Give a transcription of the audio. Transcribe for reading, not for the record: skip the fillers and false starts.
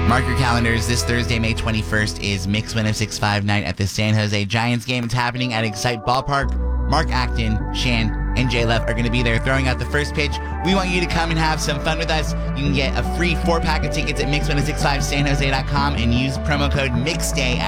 Mark your calendars. This Thursday, May 21st, is Mix 1065 night at the San Jose Giants game. It's happening at Excite Ballpark. Mark Acton, Shan, and Jay Leff are going to be there throwing out the first pitch. We want you to come and have some fun with us. You can get a free 4-pack of tickets at Mix1065sanjose.com and use promo code MIXDAY